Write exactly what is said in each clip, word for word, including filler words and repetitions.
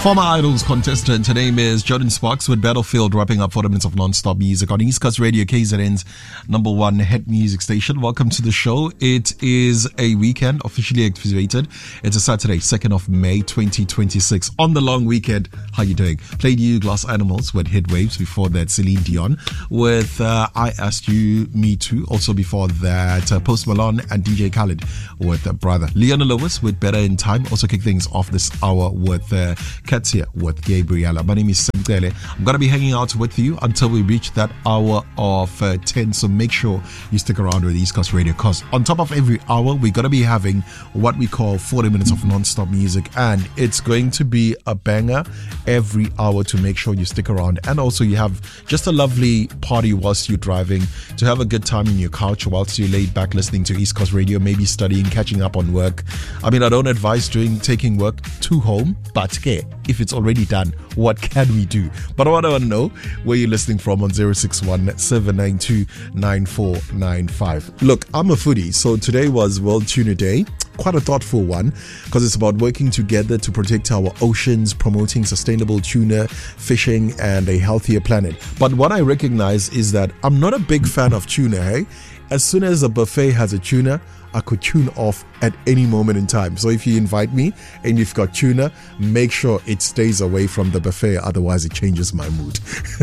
Former Idols contestant, her name is Jordin Sparks with Battlefield, wrapping up forty minutes of non-stop music on East Coast Radio, K Z N's number one hit music station. Welcome to the show. It is a weekend, officially activated. It's a Saturday, second of May, twenty twenty-six. On the long weekend, how you doing? Played you Glass Animals with Hit Waves. Before that, Celine Dion with uh, I Asked You, Me Too. Also before that, uh, Post Malone and D J Khaled with uh, Brother. Leona Lewis with Better in Time. Also kick things off this hour with uh, Katia with Gabriella. My name is Simtele. I'm going to be hanging out with you until we reach that hour of uh, ten. So make sure you stick around with East Coast Radio, because on top of every hour, we're going to be having what we call forty minutes of non-stop music. And it's going to be a banger every hour to make sure you stick around. And also you have just a lovely party whilst you're driving, to have a good time in your couch whilst you're laid back listening to East Coast Radio, maybe studying, catching up on work. I mean, I don't advise doing taking work to home, but okay, if it's already done, what can we do? But I want to know where you're listening from on zero six one, seven nine two, nine four nine five. Look, I'm a foodie, so today was World Tuna Day. Quite a thoughtful one, because it's about working together to protect our oceans, promoting sustainable tuna fishing and a healthier planet. But what I recognize is that I'm not a big fan of tuna, hey? As soon as a buffet has a tuna, I could tune off at any moment in time. So if you invite me and you've got tuna, make sure it stays away from the buffet, otherwise it changes my mood.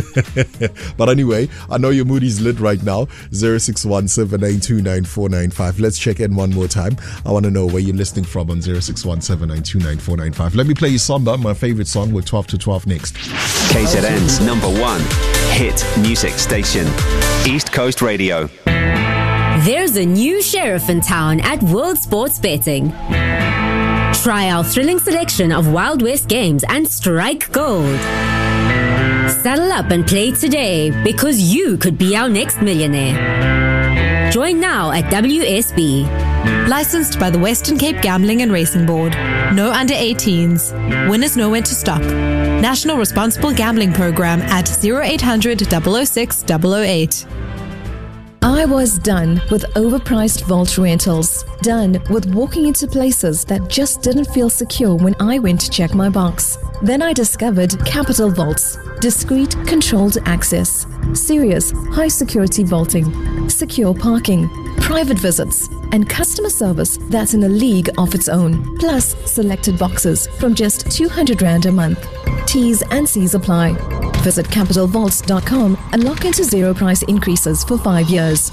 But anyway, I know your mood is lit right now. zero six one, seven nine two, nine four nine five. Let's check in one more time. I want to know where you're listening from on zero six one, seven nine two, nine four nine five. Let me play you Samba, my favorite song, with twelve to twelve next. K Z N's number one hit music station, East Coast Radio. There's a new sheriff in town at World Sports Betting. Try our thrilling selection of Wild West games and strike gold. Saddle up and play today, because you could be our next millionaire. Join now at W S B. Licensed by the Western Cape Gambling and Racing Board. No under eighteens. Winners know when to stop. National Responsible Gambling Program at zero eight hundred, double oh six, double oh eight. I was done with overpriced vault rentals. Done with walking into places that just didn't feel secure when I went to check my box. Then I discovered Capital Vaults. Discreet, controlled access. Serious, high-security vaulting. Secure parking. Private visits. And customer service that's in a league of its own. Plus, selected boxes from just two hundred rand a month. T's and C's apply. Visit capital vaults dot com and lock into zero price increases for five years.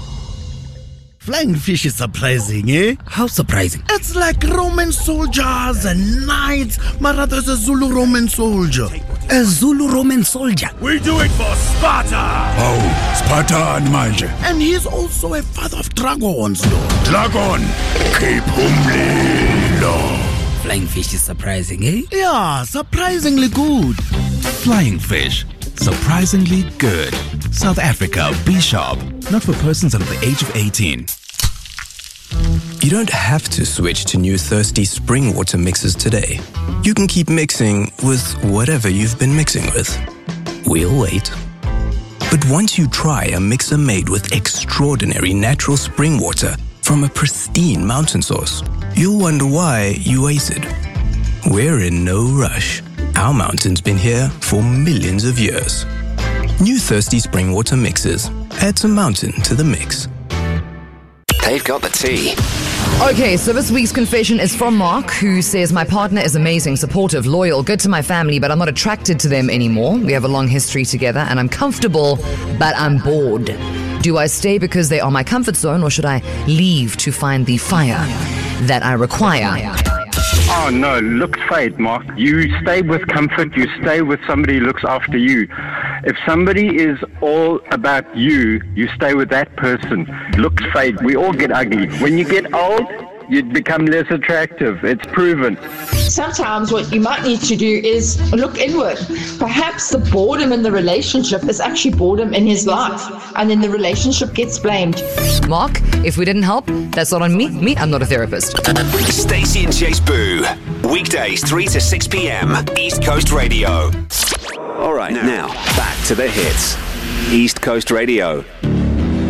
Flying fish is surprising, eh? How surprising? It's like Roman soldiers and knights. Mara, there's a Zulu Roman soldier. A Zulu Roman soldier? We do it for Sparta! Oh, Sparta and Manje. And he's also a father of dragons, Lord. Dragon, keep humble. Flying fish is surprising, eh? Yeah, surprisingly good. Flying fish, surprisingly good. South Africa, be sharp. Not for persons under the age of eighteen. You don't have to switch to new Thirsty spring water mixes today. You can keep mixing with whatever you've been mixing with. We'll wait. But once you try a mixer made with extraordinary natural spring water from a pristine mountain source, you'll wonder why you waited. We're in no rush. Our mountain's been here for millions of years. New Thirsty spring water mixes. Add some mountain to the mix. They've got the tea. Okay, so this week's confession is from Mark, who says, my partner is amazing, supportive, loyal, good to my family, but I'm not attracted to them anymore. We have a long history together and I'm comfortable, but I'm bored. Do I stay because they are my comfort zone, or should I leave to find the fire that I require? Oh no, look fate, Mark. You stay with comfort, you stay with somebody who looks after you. If somebody is all about you, you stay with that person. Look fate, we all get ugly. When you get old, you become less attractive. It's proven. Sometimes what you might need to do is look inward. Perhaps the boredom in the relationship is actually boredom in his life, and then the relationship gets blamed. Mark, if we didn't help, that's not on me. Me, I'm not a therapist. Stacey and Chase Boo. Weekdays, three to six p.m. East Coast Radio. All right, now, now back to the hits. East Coast Radio.